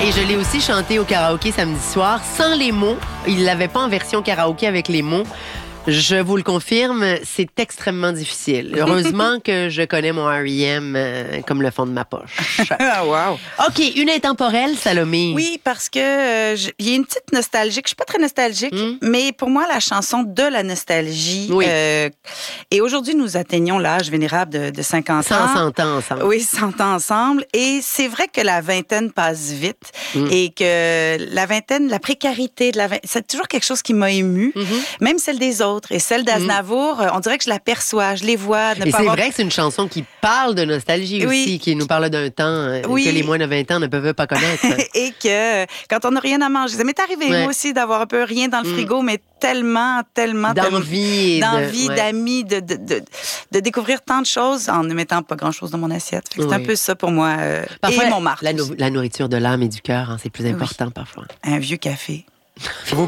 Et je l'ai aussi chanté au karaoké samedi soir, sans les mots. Il l'avait pas en version karaoké avec les mots. Je vous le confirme, c'est extrêmement difficile. Heureusement que je connais mon R.E.M. Comme le fond de ma poche. Ah, wow. OK, une intemporelle, Salomé. Oui, parce que il y a une petite nostalgique. Je suis pas très nostalgique, mais pour moi, la chanson de la nostalgie. Oui. Et aujourd'hui, nous atteignons l'âge vénérable de 50 ans. 100 ans ensemble. Oui, 100 ans ensemble. Et c'est vrai que la vingtaine passe vite et que la vingtaine, la précarité de la vingtaine, c'est toujours quelque chose qui m'a émue, même celle des autres. Et celle d'Aznavour, on dirait que je l'aperçois, je les vois. Et c'est vrai que c'est une chanson qui parle de nostalgie Oui. aussi, qui nous parle d'un temps que les moins de 20 ans ne peuvent pas connaître. Et que quand on n'a rien à manger, ça m'est arrivé moi aussi d'avoir un peu rien dans le frigo, mais tellement d'envie, d'amis, de découvrir tant de choses en ne mettant pas grand-chose dans mon assiette. Fait que c'est un peu ça pour moi. Parfois, et mon marque. La nourriture de l'âme et du cœur, c'est plus important parfois. Un vieux café.